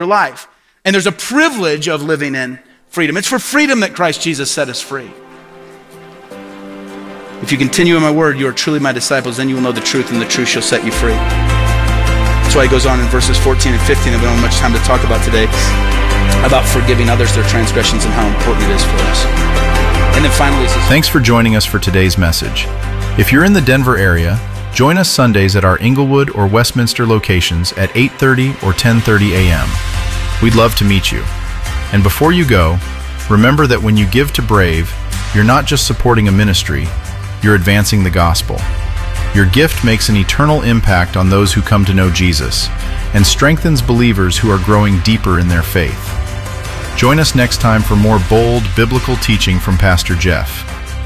your life. And there's a privilege of living in freedom. It's for freedom that Christ Jesus set us free. If you continue in my word, you are truly my disciples, then you will know the truth, and the truth shall set you free. That's why he goes on in verses 14 and 15 that we don't have much time to talk about today, about forgiving others their transgressions and how important it is for us. And then finally, thanks for joining us for today's message. If you're in the Denver area, join us Sundays at our Inglewood or Westminster locations at 8:30 or 10:30 a.m. We'd love to meet you. And before you go, remember that when you give to Brave, you're not just supporting a ministry, you're advancing the gospel. Your gift makes an eternal impact on those who come to know Jesus and strengthens believers who are growing deeper in their faith. Join us next time for more bold biblical teaching from Pastor Jeff.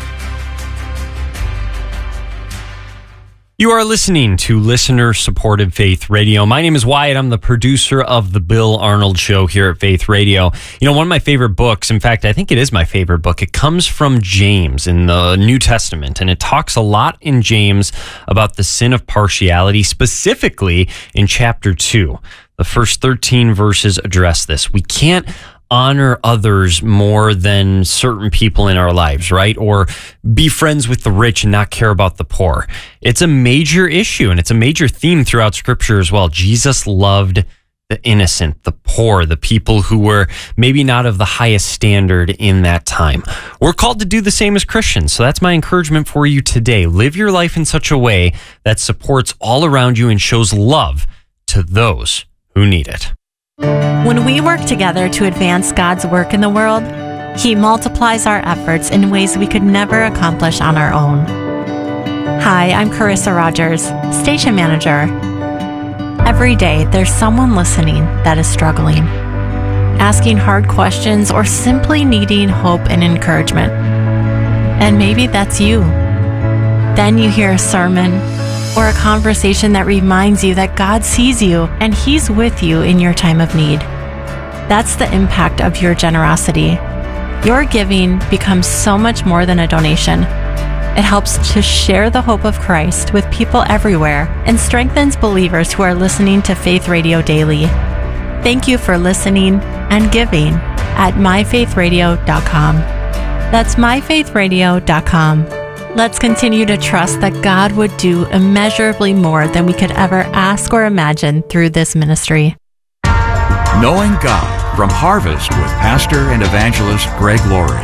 You are listening to Listener-Supported Faith Radio. My name is Wyatt. I'm the producer of The Bill Arnold Show here at Faith Radio. You know, one of my favorite books, in fact, I think it is my favorite book, it comes from James in the New Testament, and it talks a lot in James about the sin of partiality, specifically in chapter 2. The first 13 verses address this. We can't honor others more than certain people in our lives, right? Or be friends with the rich and not care about the poor. It's a major issue, and it's a major theme throughout Scripture as well. Jesus loved the innocent, the poor, the people who were maybe not of the highest standard in that time. We're called to do the same as Christians, so that's my encouragement for you today. Live your life in such a way that supports all around you and shows love to those who need it. When we work together to advance God's work in the world, He multiplies our efforts in ways we could never accomplish on our own. Hi, I'm Carissa Rogers, Station Manager. Every day, there's someone listening that is struggling, asking hard questions, or simply needing hope and encouragement. And maybe that's you. Then you hear a sermon or a conversation that reminds you that God sees you and He's with you in your time of need. That's the impact of your generosity. Your giving becomes so much more than a donation. It helps to share the hope of Christ with people everywhere and strengthens believers who are listening to Faith Radio daily. Thank you for listening and giving at myfaithradio.com. That's myfaithradio.com. Let's continue to trust that God would do immeasurably more than we could ever ask or imagine through this ministry. Knowing God from Harvest with Pastor and Evangelist Greg Laurie.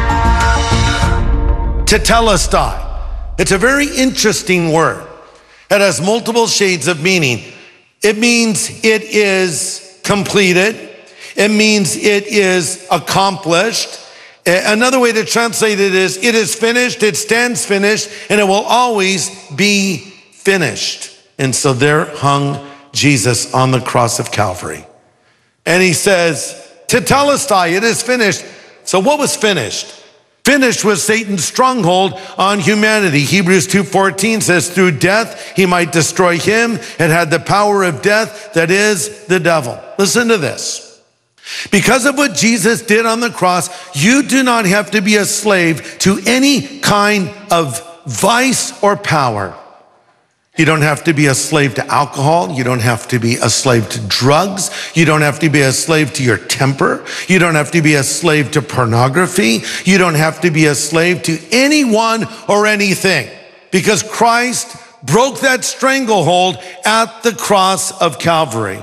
Tetelestai. It's a very interesting word. It has multiple shades of meaning. It means it is completed. It means it is accomplished. Another way to translate it is finished, it stands finished, and it will always be finished. And so there hung Jesus on the cross of Calvary. And he says, Tetelestai, it is finished. So what was finished? Finished was Satan's stronghold on humanity. Hebrews 2:14 says, through death he might destroy him and had the power of death, that is the devil. Listen to this. Because of what Jesus did on the cross, you do not have to be a slave to any kind of vice or power. You don't have to be a slave to alcohol. You don't have to be a slave to drugs. You don't have to be a slave to your temper. You don't have to be a slave to pornography. You don't have to be a slave to anyone or anything, because Christ broke that stranglehold at the cross of Calvary.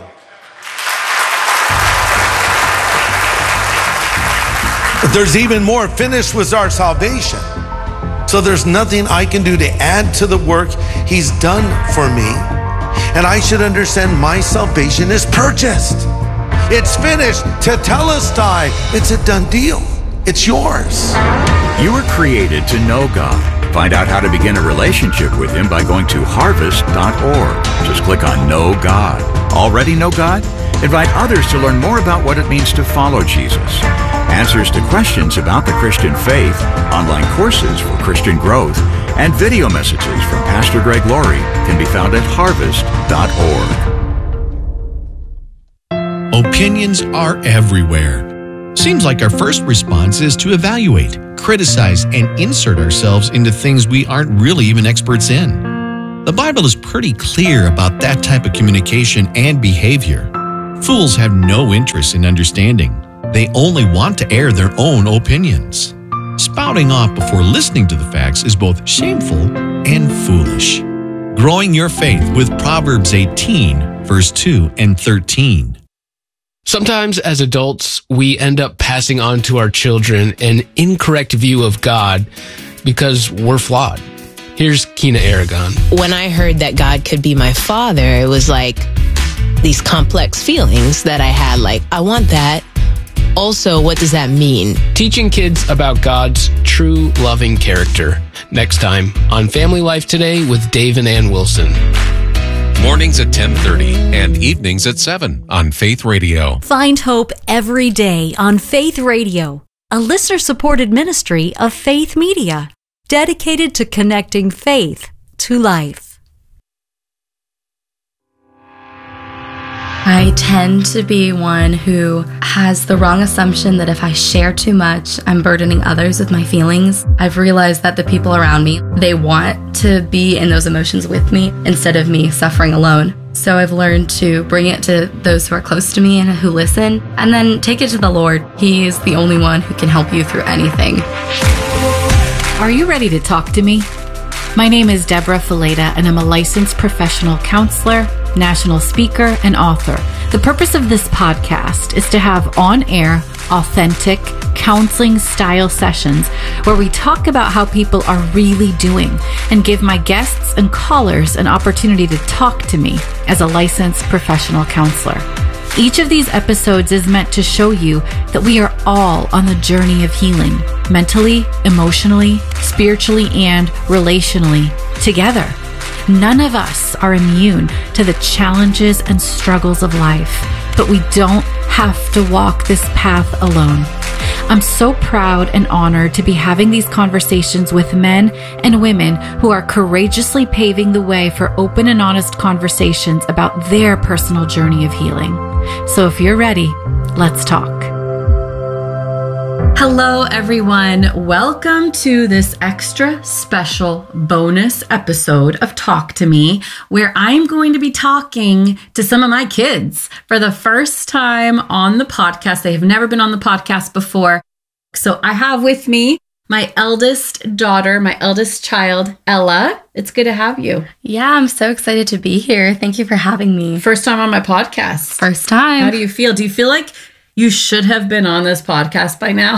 But there's even more. Finished was our salvation. So there's nothing I can do to add to the work he's done for me. And I should understand my salvation is purchased. It's finished. Tetelestai. It's a done deal. It's yours. You were created to know God. Find out how to begin a relationship with Him by going to harvest.org. Just click on Know God. Already know God? Invite others to learn more about what it means to follow Jesus. Answers to questions about the Christian faith, online courses for Christian growth, and video messages from Pastor Greg Laurie can be found at harvest.org. Opinions are everywhere. Seems like our first response is to evaluate, criticize, and insert ourselves into things we aren't really even experts in. The Bible is pretty clear about that type of communication and behavior. Fools have no interest in understanding. They only want to air their own opinions. Spouting off before listening to the facts is both shameful and foolish. Growing your faith with Proverbs 18, verse 2 and 13. Sometimes as adults, we end up passing on to our children an incorrect view of God because we're flawed. Here's Kina Aragon. When I heard that God could be my father, it was like these complex feelings that I had, like, I want that. Also, what does that mean? Teaching kids about God's true loving character. Next time on Family Life Today with Dave and Ann Wilson. Mornings at 10:30 and evenings at 7 on Faith Radio. Find hope every day on Faith Radio, a listener-supported ministry of Faith Media, dedicated to connecting faith to life. I tend to be one who has the wrong assumption that if I share too much, I'm burdening others with my feelings. I've realized that the people around me, they want to be in those emotions with me instead of me suffering alone. So I've learned to bring it to those who are close to me and who listen, and then take it to the Lord. He is the only one who can help you through anything. Are you ready to talk to me? My name is Deborah Fileta, and I'm a licensed professional counselor, national speaker, and author. The purpose of this podcast is to have on-air, authentic, counseling-style sessions where we talk about how people are really doing and give my guests and callers an opportunity to talk to me as a licensed professional counselor. Each of these episodes is meant to show you that we are all on the journey of healing, mentally, emotionally, spiritually, and relationally, together. None of us are immune to the challenges and struggles of life, but we don't have to walk this path alone. I'm so proud and honored to be having these conversations with men and women who are courageously paving the way for open and honest conversations about their personal journey of healing. So if you're ready, let's talk. Hello, everyone. Welcome to this extra special bonus episode of Talk to Me, where I'm going to be talking to some of my kids for the first time on the podcast. They have never been on the podcast before. So I have with me my eldest daughter, my eldest child, Ella. It's good to have you. Yeah, I'm so excited to be here. Thank you for having me. First time on my podcast. First time. How do you feel? Do you feel like you should have been on this podcast by now?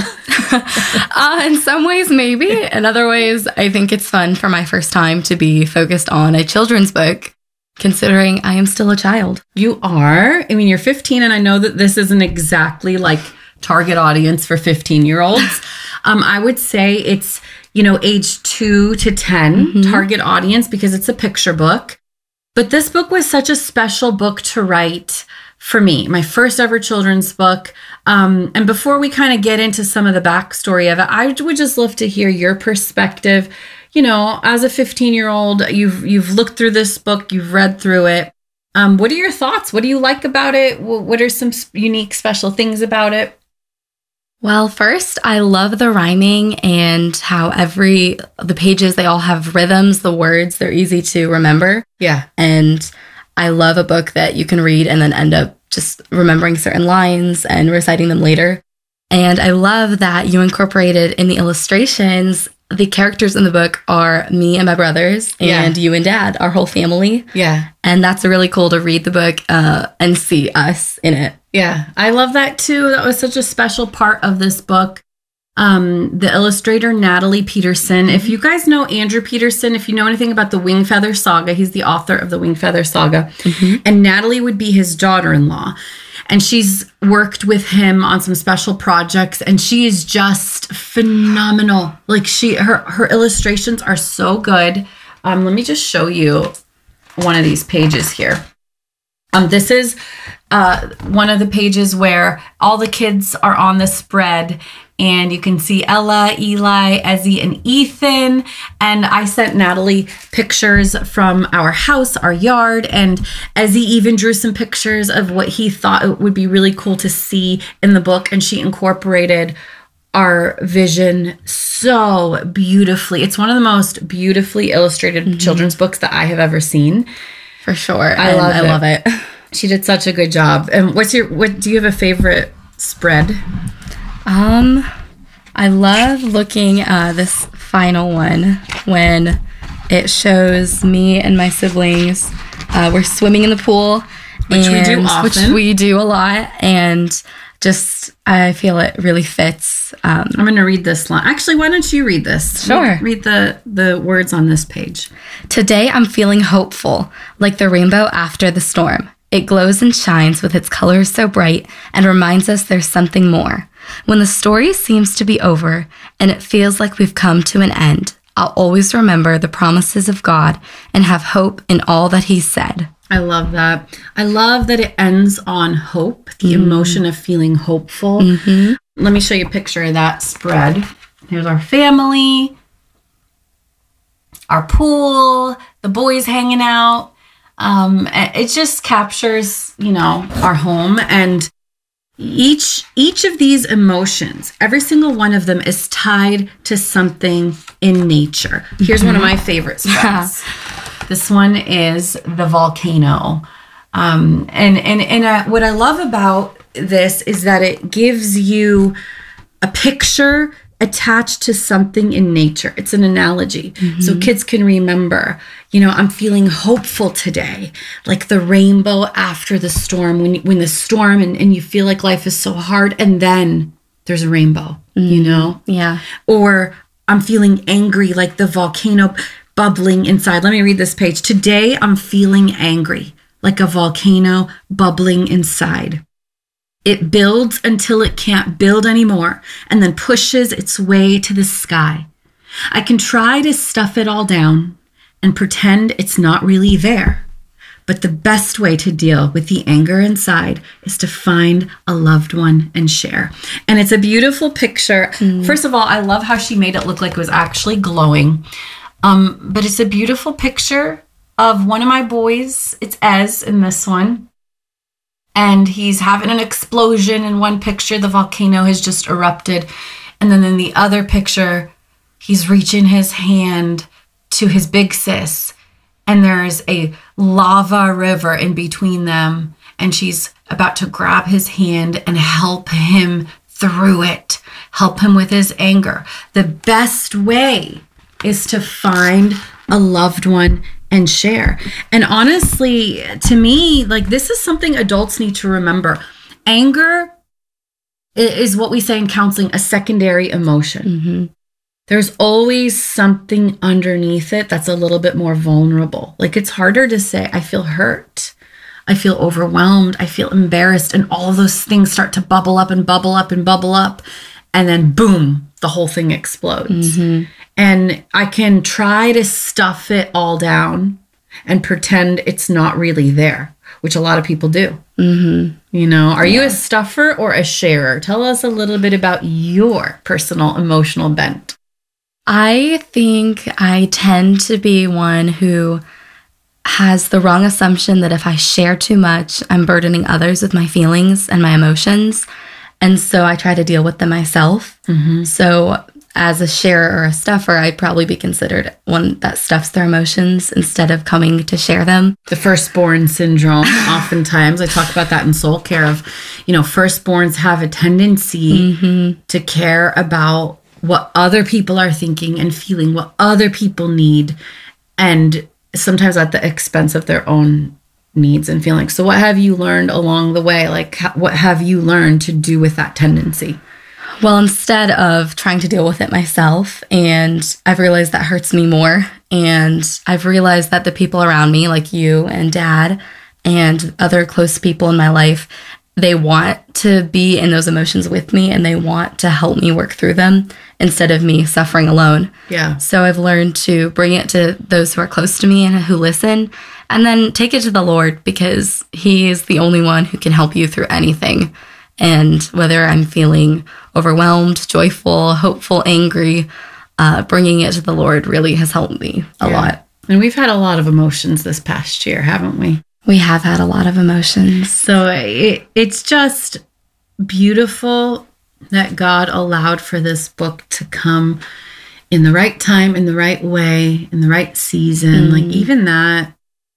In some ways, maybe. In other ways, I think it's fun for my first time to be focused on a children's book, considering I am still a child. You are. I mean, you're 15, and I know that this isn't exactly like target audience for 15-year-olds. I would say it's, age 2 to 10 target audience because it's a picture book. But this book was such a special book to write for me, my first ever children's book. And before we kind of get into some of the backstory of it, I would just love to hear your perspective. As a 15-year-old, you've looked through this book, you've read through it. What are your thoughts? What do you like about it? What are some unique, special things about it? Well, first, I love the rhyming and how the pages, they all have rhythms, the words, they're easy to remember. Yeah. And I love a book that you can read and then end up just remembering certain lines and reciting them later. And I love that you incorporated in the illustrations, the characters in the book are me and my brothers and you and Dad, our whole family. Yeah. And that's really cool to read the book and see us in it. Yeah, I love that too. That was such a special part of this book. The illustrator, Natalie Peterson. If you guys know Andrew Peterson, if you know anything about the Wingfeather Saga, he's the author of the Wingfeather Saga. And Natalie would be his daughter-in-law. And she's worked with him on some special projects, and she is just phenomenal. Like her illustrations are so good. Let me just show you one of these pages here. This is one of the pages where all the kids are on the spread, and you can see Ella, Eli, Ezzy, and Ethan. And I sent Natalie pictures from our house, our yard, and Ezzy even drew some pictures of what he thought it would be really cool to see in the book, and she incorporated our vision so beautifully. It's one of the most beautifully illustrated children's books that I have ever seen. For sure. I love it. She did such a good job. And what do you have a favorite spread? I love looking at this final one when it shows me and my siblings. We're swimming in the pool. Which we do often. Which we do a lot. And just, I feel it really fits. I'm going to read this line. Actually, why don't you read this? Sure. Read the words on this page. Today I'm feeling hopeful, like the rainbow after the storm. It glows and shines with its colors so bright and reminds us there's something more. When the story seems to be over and it feels like we've come to an end, I'll always remember the promises of God and have hope in all that He said. I love that. I love that it ends on hope, the emotion of feeling hopeful. Let me show you a picture of that spread. Here's our family, our pool, the boys hanging out. It just captures, our home, and each of these emotions, every single one of them is tied to something in nature. Here's one of my favorite spreads. This one is the volcano. And what I love about this is that it gives you a picture attached to something in nature. It's an analogy. So kids can remember, I'm feeling hopeful today, like the rainbow after the storm, when the storm and you feel like life is so hard, and then there's a rainbow, Yeah. Or I'm feeling angry, like the volcano bubbling inside. Let me read this page. Today I'm feeling angry, like a volcano bubbling inside. It builds until it can't build anymore and then pushes its way to the sky. I can try to stuff it all down and pretend it's not really there. But the best way to deal with the anger inside is to find a loved one and share. And it's a beautiful picture. First of all, I love how she made it look like it was actually glowing. But it's a beautiful picture of one of my boys. It's Ez in this one. And he's having an explosion in one picture. The volcano has just erupted. And then in the other picture, he's reaching his hand to his big sis. And there's a lava river in between them. And she's about to grab his hand and help him through it. Help him with his anger. The best way is to find a loved one and share. And honestly, to me, like, this is something adults need to remember. Anger is what we say in counseling, a secondary emotion. There's always something underneath it that's a little bit more vulnerable. Like, it's harder to say, I feel hurt, I feel overwhelmed, I feel embarrassed, and all of those things start to bubble up and bubble up and bubble up. And then boom, the whole thing explodes. And I can try to stuff it all down and pretend it's not really there, which a lot of people do. Are you a stuffer or a sharer? Tell us a little bit about your personal emotional bent. I think I tend to be one who has the wrong assumption that if I share too much, I'm burdening others with my feelings and my emotions. And so I try to deal with them myself. So as a sharer or a stuffer, I'd probably be considered one that stuffs their emotions instead of coming to share them. The firstborn syndrome, oftentimes, I talk about that in soul care of, firstborns have a tendency to care about what other people are thinking and feeling, what other people need, and sometimes at the expense of their own needs and feelings. So what have you learned along the way? Like, what have you learned to do with that tendency? Well, instead of trying to deal with it myself, and I've realized that hurts me more, and I've realized that the people around me, like you and Dad and other close people in my life, they want to be in those emotions with me, and they want to help me work through them instead of me suffering alone. Yeah. So I've learned to bring it to those who are close to me and who listen, and then take it to the Lord, because He is the only one who can help you through anything. And whether I'm feeling overwhelmed, joyful, hopeful, angry, bringing it to the Lord really has helped me a lot. And we've had a lot of emotions this past year, haven't we? We have had a lot of emotions. So it's just beautiful that God allowed for this book to come in the right time, in the right way, in the right season. Like, even that,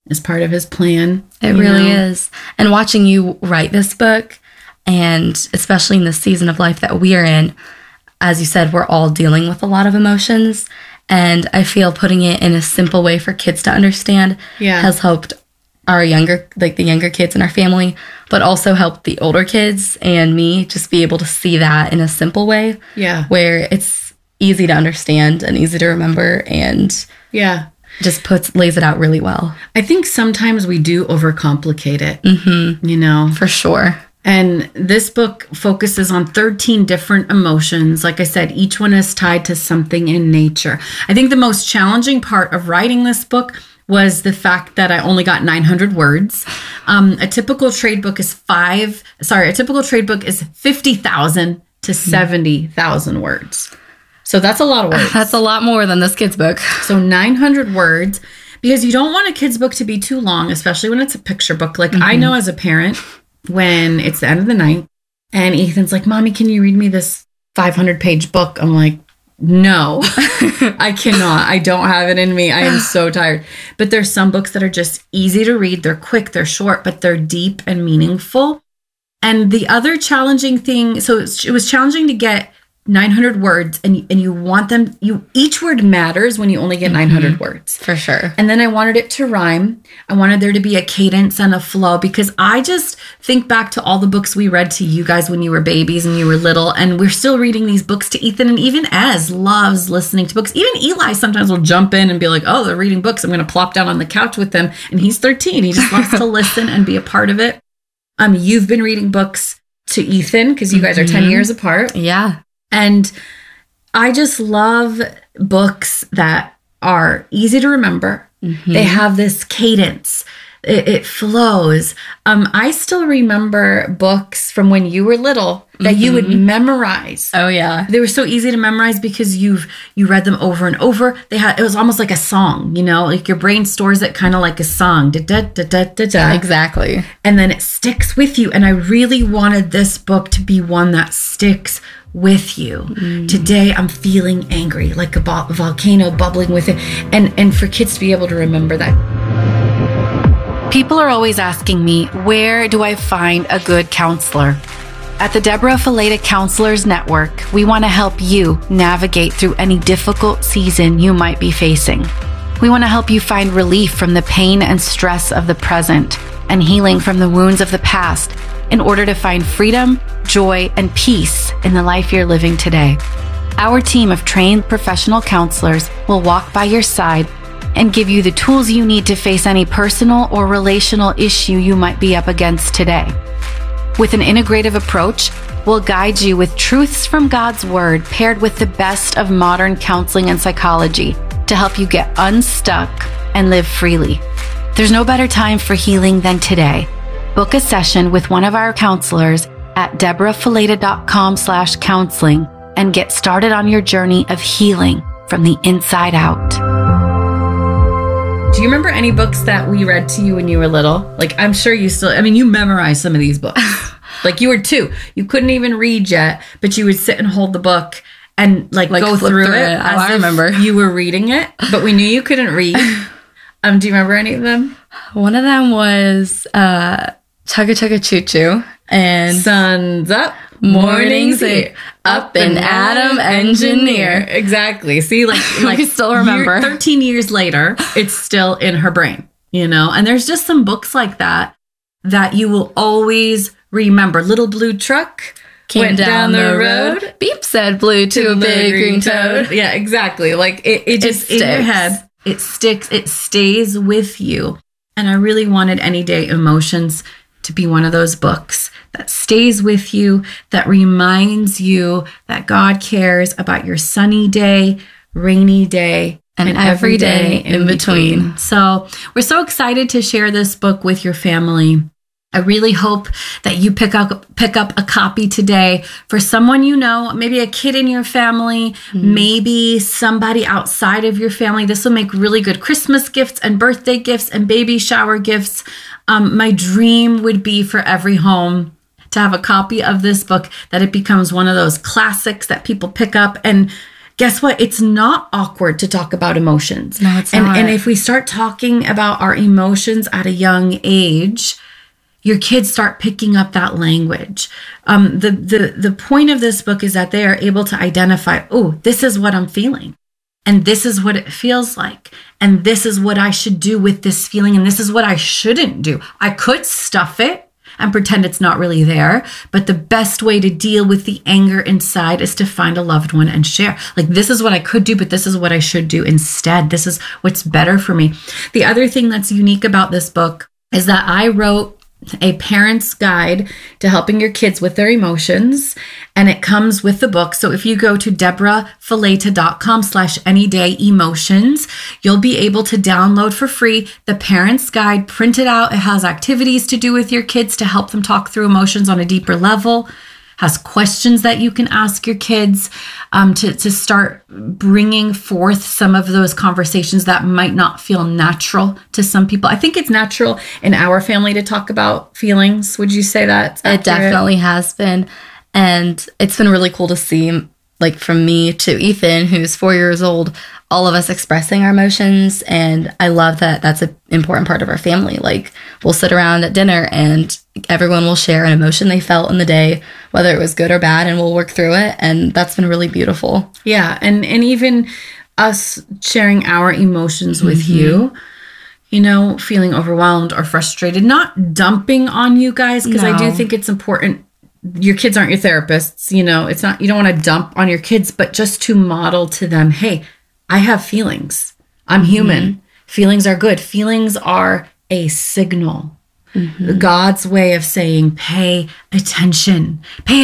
is part of his plan. It really is. And watching you write this book, and especially in the season of life that we are in, as you said, we're all dealing with a lot of emotions. And I feel putting it in a simple way for kids to understand has helped our the younger kids in our family, but also helped the older kids and me just be able to see that in a simple way. Yeah. Where it's easy to understand and easy to remember, and just lays it out really well. I think sometimes we do overcomplicate it, For sure. And this book focuses on 13 different emotions. Like I said, each one is tied to something in nature. I think the most challenging part of writing this book was the fact that I only got 900 words. A typical trade book is 50,000 to 70,000 words. So that's a lot of words. That's a lot more than this kid's book. So 900 words, because you don't want a kid's book to be too long, especially when it's a picture book. Like I know as a parent, when it's the end of the night and Ethan's like, Mommy, can you read me this 500-page book? I'm like, no, I cannot. I don't have it in me. I am so tired. But there's some books that are just easy to read. They're quick, they're short, but they're deep and meaningful. And the other challenging thing, so it was challenging to get 900 words, and you want them, each word matters when you only get 900 words. For sure. And then I wanted it to rhyme. I wanted there to be a cadence and a flow, because I just think back to all the books we read to you guys when you were babies and you were little, and we're still reading these books to Ethan, and even Ez loves listening to books. Even Eli sometimes will jump in and be like, oh, they're reading books. I'm going to plop down on the couch with them. And he's 13. He just loves to listen and be a part of it. You've been reading books to Ethan because you guys are 10 years apart. Yeah. And I just love books that are easy to remember. They have this cadence. It flows. I still remember books from when you were little that you would memorize. Oh yeah. They were so easy to memorize because you read them over and over. It was almost like a song, like your brain stores it kind of like a song. Da, da, da, da, da, da. Exactly. And then it sticks with you. And I really wanted this book to be one that sticks with you. Today I'm feeling angry, like a volcano bubbling with it. And for kids to be able to remember that. People are always asking me, where do I find a good counselor? At the Deborah Fileta Counselors Network, we want to help you navigate through any difficult season you might be facing. We want to help you find relief from the pain and stress of the present and healing from the wounds of the past in order to find freedom, joy, and peace in the life you're living today. Our team of trained professional counselors will walk by your side and give you the tools you need to face any personal or relational issue you might be up against today. With an integrative approach, we'll guide you with truths from God's Word paired with the best of modern counseling and psychology to help you get unstuck and live freely. There's no better time for healing than today. Book a session with one of our counselors at deborahfileta.com/counseling and get started on your journey of healing from the inside out. Do you remember any books that we read to you when you were little? Like, I'm sure you you memorized some of these books. Like, you were 2. You couldn't even read yet, but you would sit and hold the book and go through it. I remember. You were reading it, but we knew you couldn't read. Do you remember any of them? One of them was Chugga Chugga Choo Choo and Sun's Up, Morning's Here, Up and Adam Engineer. Exactly. See, like we still remember. 13 years later, it's still in her brain, And there's just some books like that you will always remember. Little Blue Truck went down the road. Beep said blue to a big green toad. Yeah, exactly. Like it just in your head. It sticks. It stays with you. And I really wanted Any Day Emotions to be one of those books that stays with you, that reminds you that God cares about your sunny day, rainy day, and every day in between. So we're so excited to share this book with your family. I really hope that you pick up a copy today for someone maybe a kid in your family, maybe somebody outside of your family. This will make really good Christmas gifts and birthday gifts and baby shower gifts. My dream would be for every home to have a copy of this book, that it becomes one of those classics that people pick up and guess what? It's not awkward to talk about emotions. No, it's not. And if we start talking about our emotions at a young age, your kids start picking up that language. The point of this book is that they are able to identify, oh, this is what I'm feeling. And this is what it feels like. And this is what I should do with this feeling. And this is what I shouldn't do. I could stuff it and pretend it's not really there. But the best way to deal with the anger inside is to find a loved one and share. Like, this is what I could do, but this is what I should do instead. This is what's better for me. The other thing that's unique about this book is that I wrote a parent's guide to helping your kids with their emotions, and it comes with the book. So if you go to deborahfileta.com/anydayEmotions, you'll be able to download for free the parent's guide, print it out. It has activities to do with your kids to help them talk through emotions on a deeper level, has questions that you can ask your kids to start bringing forth some of those conversations that might not feel natural to some people. I think it's natural in our family to talk about feelings. Would you say that? It definitely has been. And it's been really cool to see, like, from me to Ethan, who's 4 years old, all of us expressing our emotions. And I love that that's an important part of our family. Like, we'll sit around at dinner and everyone will share an emotion they felt in the day, whether it was good or bad, and we'll work through it. And that's been really beautiful. Yeah. And even us sharing our emotions with you, you know, feeling overwhelmed or frustrated, not dumping on you guys, because I do think it's important. Your kids aren't your therapists, you know, it's not, you don't want to dump on your kids, but just to model to them, hey, I have feelings. I'm human. Feelings are good. Feelings are a signal. God's way of saying, pay attention,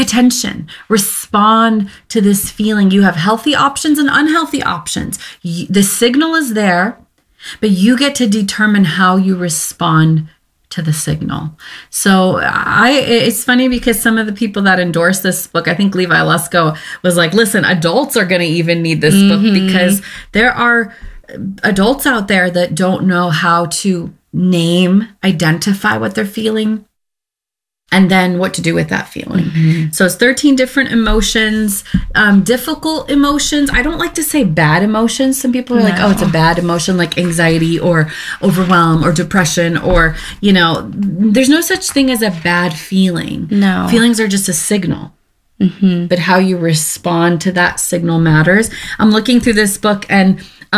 respond to this feeling. You have healthy options and unhealthy options. The signal is there, but you get to determine how you respond to the signal. So it's funny because some of the people that endorse this book, I think Levi Lusko was like, listen, adults are going to even need this book, because there are adults out there that don't know how to name, identify what they're feeling, and then what to do with that feeling. So it's 13 different emotions, difficult emotions. I don't like to say bad emotions. Some people are like, oh, it's a bad emotion, like anxiety or overwhelm or depression, or, you know, there's no such thing as a bad feeling. No. Feelings are just a signal. But how you respond to that signal matters. I'm looking through this book, and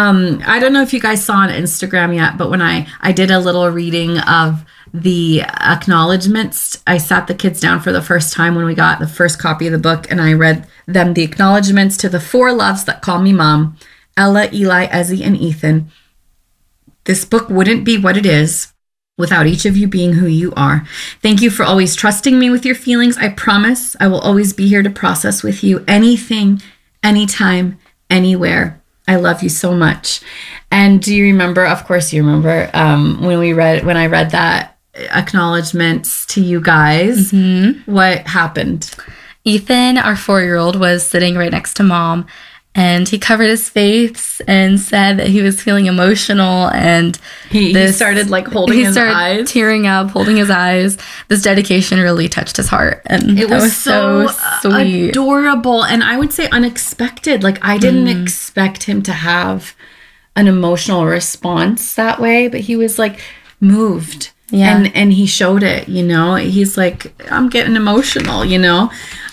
I don't know if you guys saw on Instagram yet, but when I did a little reading of the acknowledgements, I sat the kids down for the first time when we got the first copy of the book, and I read them the acknowledgements to the 4 loves that call me mom: Ella, Eli, Ezzy, and Ethan. This book wouldn't be what it is without each of you being who you are. Thank you for always trusting me with your feelings. I promise I will always be here to process with you anything, anytime, anywhere. I love you so much. And do you remember, of course you remember, when I read that acknowledgements to you guys, what happened? Ethan, our 4-year-old, was sitting right next to mom, and he covered his face and said that he was feeling emotional, and he started like holding his eyes, tearing up, holding his eyes. This dedication really touched his heart, and it was so sweet, adorable, and I would say unexpected. Like, I didn't expect him to have an emotional response that way, but he was like moved. Yeah. And he showed it, you know, he's like, I'm getting emotional, you know?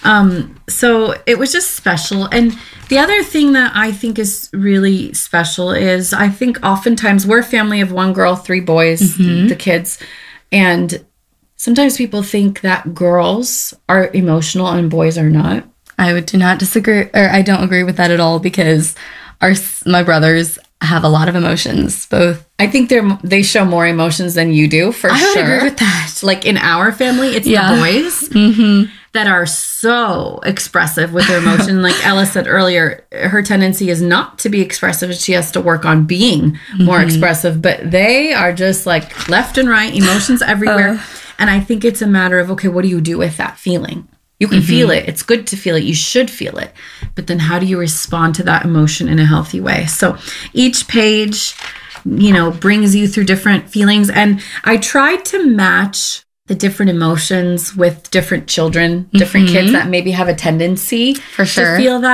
So it was just special. And the other thing that I think is really special is, I think oftentimes we're a family of 1 girl, 3 boys, the kids. And sometimes people think that girls are emotional and boys are not. I do not disagree, or I don't agree with that at all, because my brothers have a lot of emotions, both. I think they show more emotions than you do, for sure. I agree with that. Like, in our family, it's the boys that are so expressive with their emotion. Like Ella said earlier, her tendency is not to be expressive. She has to work on being more expressive, but they are just like left and right, emotions everywhere. And I think it's a matter of, okay, what do you do with that feeling? You can feel it. It's good to feel it. You should feel it. But then how do you respond to that emotion in a healthy way? So each page, you know, brings you through different feelings. And I tried to match the different emotions with different children, different kids that maybe have a tendency for sure to feel that.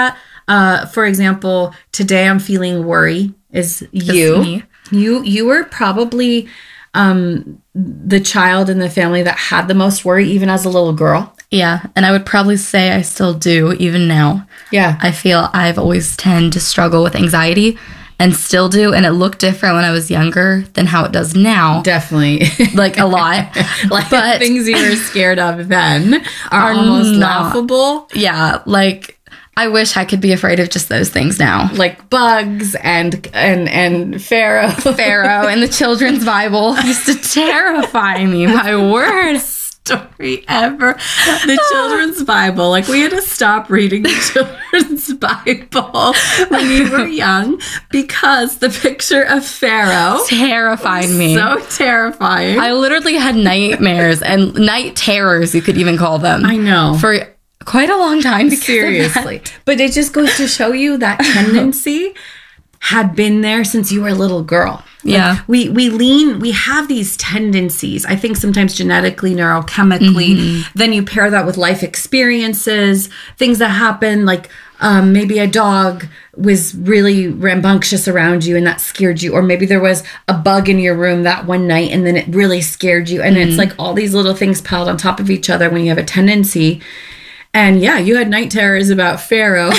For example, today I'm feeling worry is you. You were probably the child in the family that had the most worry, even as a little girl. Yeah, and I would probably say I still do, even now. Yeah. I feel I've always tend to struggle with anxiety and still do, and it looked different when I was younger than how it does now. Definitely. Like a lot. But things you were scared of then are almost laughable. Yeah, like I wish I could be afraid of just those things now. Like bugs and Pharaoh. Pharaoh and the children's Bible used to terrify me. My word. Story ever. The children's Bible. Like, we had to stop reading the children's Bible when we were young because the picture of Pharaoh terrified me. So terrifying. I literally had nightmares and night terrors, you could even call them. I know. For quite a long time. Seriously. But it just goes to show you that tendency had been there since you were a little girl. Yeah. Like we have these tendencies, I think sometimes genetically, neurochemically, then you pair that with life experiences, things that happen, like maybe a dog was really rambunctious around you and that scared you, or maybe there was a bug in your room that one night and then it really scared you. And it's like all these little things piled on top of each other when you have a tendency. And yeah, you had night terrors about Pharaoh.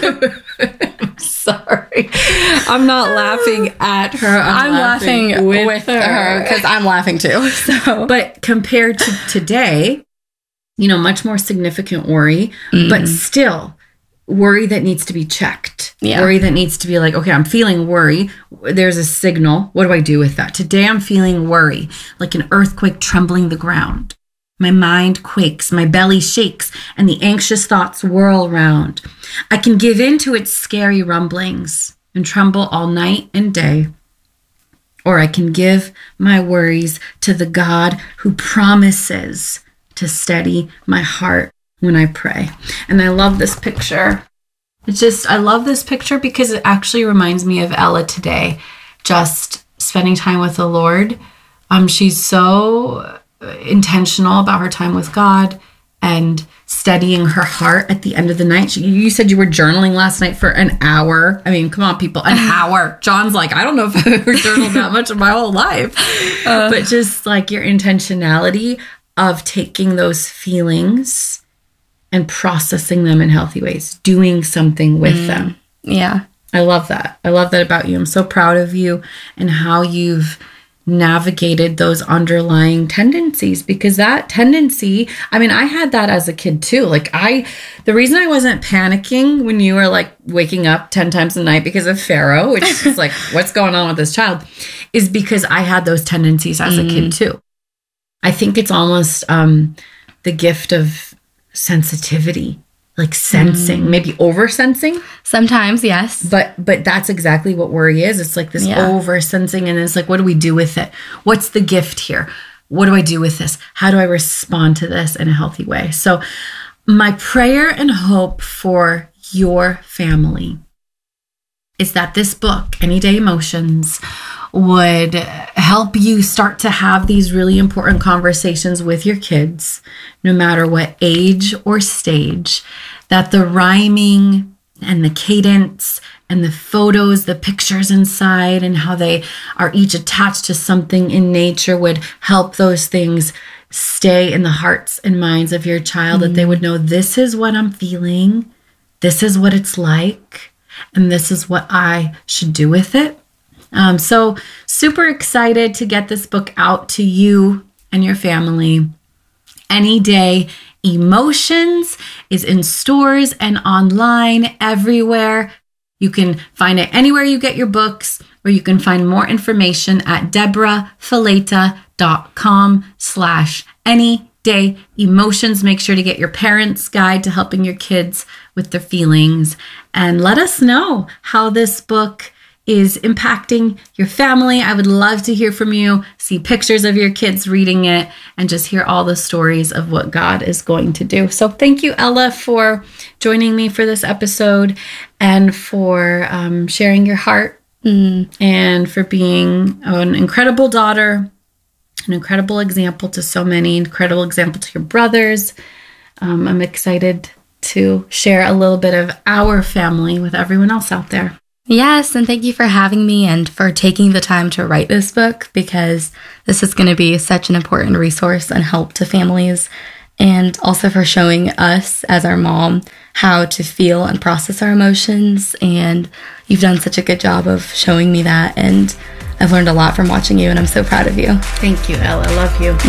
Sorry. I'm not laughing at her. I'm laughing with her because I'm laughing too. So, but compared to today, much more significant worry, but still worry that needs to be checked. Yeah. Worry that needs to be like, okay, I'm feeling worry. There's a signal. What do I do with that? Today I'm feeling worry, like an earthquake trembling the ground. My mind quakes, my belly shakes, and the anxious thoughts whirl round. I can give in to its scary rumblings and tremble all night and day. Or I can give my worries to the God who promises to steady my heart when I pray. And I love this picture. I love this picture because it actually reminds me of Ella today, just spending time with the Lord. She's so intentional about her time with God and steadying her heart at the end of the night. You said you were journaling last night for an hour. I mean, come on, people, an hour. John's like, I don't know if I've ever journaled that much in my whole life. But just like your intentionality of taking those feelings and processing them in healthy ways, doing something with them. Yeah. I love that. I love that about you. I'm so proud of you and how you've navigated those underlying tendencies, because that tendency, I mean, I had that as a kid too. Like the reason I wasn't panicking when you were like waking up 10 times a night because of Pharaoh, which is like, what's going on with this child, is because I had those tendencies as a kid too. I think it's almost the gift of sensitivity, like sensing, maybe over sensing. Sometimes, yes. But that's exactly what worry is. It's like this over sensing, and it's like, what do we do with it? What's the gift here? What do I do with this? How do I respond to this in a healthy way? So my prayer and hope for your family is that this book, Any Day Emotions, would help you start to have these really important conversations with your kids, no matter what age or stage, that the rhyming and the cadence and the photos, the pictures inside, and how they are each attached to something in nature would help those things stay in the hearts and minds of your child, that they would know, this is what I'm feeling, this is what it's like, and this is what I should do with it. So super excited to get this book out to you and your family. Any Day Emotions is in stores and online everywhere. You can find it anywhere you get your books, or you can find more information at deborahfileta.com/anydayemotions. Make sure to get your parents' guide to helping your kids with their feelings, and let us know how this book is impacting your family. I would love to hear from you, see pictures of your kids reading it, and just hear all the stories of what God is going to do. So thank you, Ella, for joining me for this episode, and for sharing your heart, and for being an incredible daughter, an incredible example to so many, incredible example to your brothers. I'm excited to share a little bit of our family with everyone else out there. Yes, and thank you for having me and for taking the time to write this book, because this is going to be such an important resource and help to families, and also for showing us as our mom how to feel and process our emotions. And you've done such a good job of showing me that, and I've learned a lot from watching you, and I'm so proud of you. Thank you, Elle. I love you.